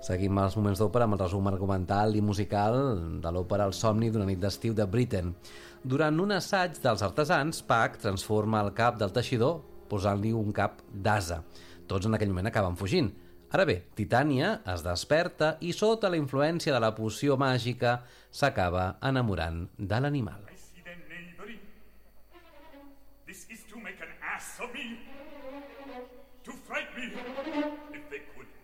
Seguim els moments d'òpera amb el resum argumental i musical de l'òpera El somni d'una nit d'estiu de Britten. Durant un assaig dels artesans, Puck transforma el cap del teixidor posant-li un cap d'ase. Tots en aquell moment acaben fugint. Ara bé, Titània es desperta i sota la influència de la poció màgica s'acaba enamorant de l'animal. This is to make an ass of me, to fright me. If they could